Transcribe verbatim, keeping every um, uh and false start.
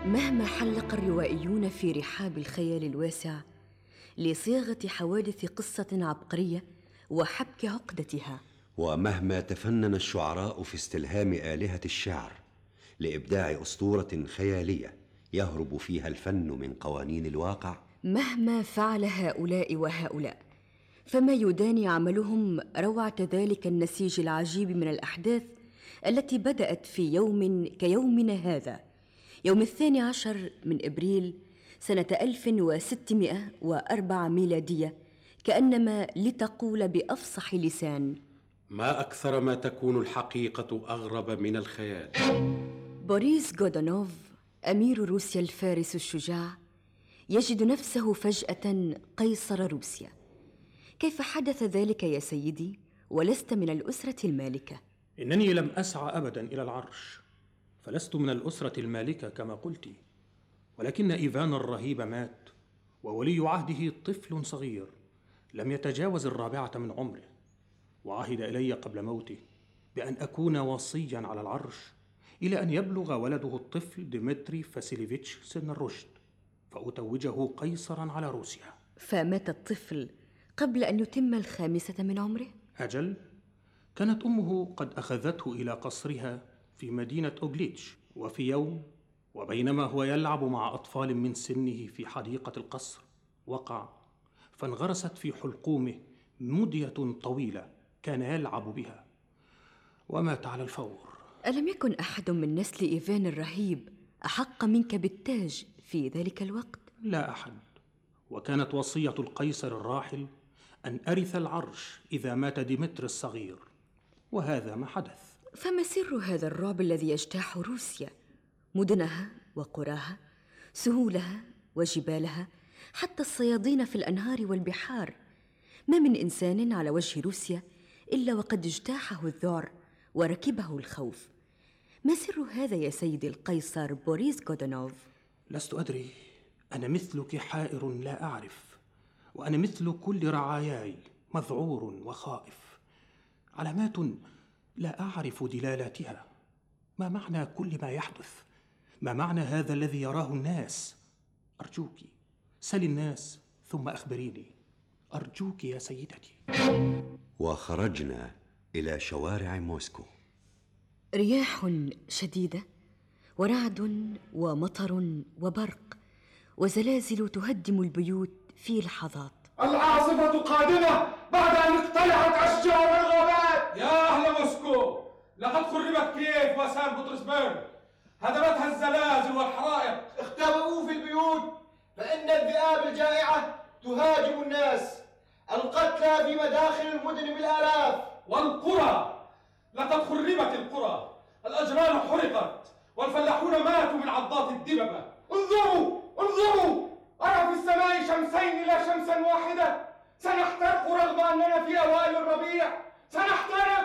مهما حلق الروائيون في رحاب الخيال الواسع لصياغة حوادث قصة عبقرية وحبك عقدتها، ومهما تفنن الشعراء في استلهام آلهة الشعر لإبداع أسطورة خيالية يهرب فيها الفن من قوانين الواقع، مهما فعل هؤلاء وهؤلاء فما يداني عملهم روعة ذلك النسيج العجيب من الأحداث التي بدأت في يوم كيومنا هذا، يوم الثاني عشر من إبريل سنة ألف وستمائة وأربعة ميلادية، كأنما لتقول بأفصح لسان: ما أكثر ما تكون الحقيقة أغرب من الخيال. بوريس غودونوف أمير روسيا الفارس الشجاع يجد نفسه فجأة قيصر روسيا. كيف حدث ذلك يا سيدي ولست من الأسرة المالكة؟ إنني لم أسعى أبدا إلى العرش، فلست من الأسرة المالكة كما قلت، ولكن إيفان الرهيب مات وولي عهده طفل صغير لم يتجاوز الرابعة من عمره، وعهد إلي قبل موته بأن أكون وصيا على العرش إلى أن يبلغ ولده الطفل ديمتري فاسيليفيتش سن الرشد فأتوجه قيصرا على روسيا. فمات الطفل قبل أن يتم الخامسة من عمره؟ أجل، كانت أمه قد أخذته إلى قصرها في مدينة أوغليتش، وفي يوم وبينما هو يلعب مع أطفال من سنه في حديقة القصر وقع، فانغرست في حلقومه مدية طويلة كان يلعب بها ومات على الفور. ألم يكن أحد من نسل إيفان الرهيب أحق منك بالتاج في ذلك الوقت؟ لا أحد، وكانت وصية القيصر الراحل أن أرث العرش إذا مات ديمتر الصغير، وهذا ما حدث. فما سر هذا الرعب الذي يجتاح روسيا؟ مدنها وقراها، سهولها وجبالها، حتى الصيادين في الأنهار والبحار. ما من إنسان على وجه روسيا إلا وقد اجتاحه الذعر وركبه الخوف. ما سر هذا يا سيدي القيصر بوريس غودونوف؟ لست أدري، أنا مثلك حائر لا أعرف، وأنا مثل كل رعاياي مذعور وخائف، علامات لا أعرف دلالاتها. ما معنى كل ما يحدث؟ ما معنى هذا الذي يراه الناس؟ أرجوك سل الناس ثم أخبريني، أرجوك يا سيدتي. وخرجنا إلى شوارع موسكو. رياح شديدة ورعد ومطر وبرق وزلازل تهدم البيوت في لحظات. العاصفة قادمة بعد أن اقتلعت أشجار الغابات. يا أهل موسكو، لقد خربت كييف وسان بطرسبرغ، هدمتها الزلازل والحرائق. اختبئوا في البيوت فإن الذئاب الجائعة تهاجم الناس، القتلى في مداخل المدن بالآلاف. والقرى، لقد خربت القرى، الأجران حرقت والفلاحون ماتوا من عضات الدببة. انظروا انظروا، أرى في السماء شمسين لا شمسا واحدة. سنحترق رغم أننا في أوائل الربيع، سنحترق.